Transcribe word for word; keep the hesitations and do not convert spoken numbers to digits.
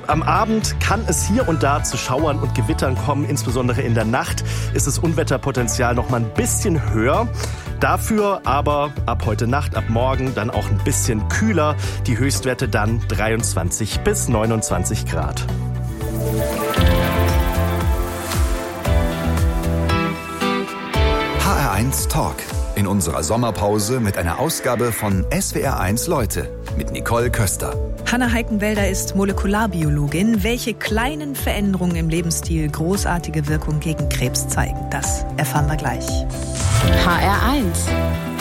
Am Abend kann es hier und da zu Schauern und Gewittern kommen. Insbesondere in der Nacht ist das Unwetterpotenzial noch mal ein bisschen höher. Dafür aber ab heute Nacht, ab morgen dann auch ein bisschen kühler. Die Höchstwerte dann dreiundzwanzig bis neunundzwanzig Grad. H R eins Talk. In unserer Sommerpause mit einer Ausgabe von S W R eins Leute mit Nicole Köster. Hanna Heikenwälder ist Molekularbiologin. Welche kleinen Veränderungen im Lebensstil großartige Wirkung gegen Krebs zeigen, das erfahren wir gleich. H R eins